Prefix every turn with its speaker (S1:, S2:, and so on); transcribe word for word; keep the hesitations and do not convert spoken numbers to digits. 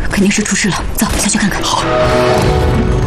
S1: 肯定是出事了。走，下去看看。
S2: 好。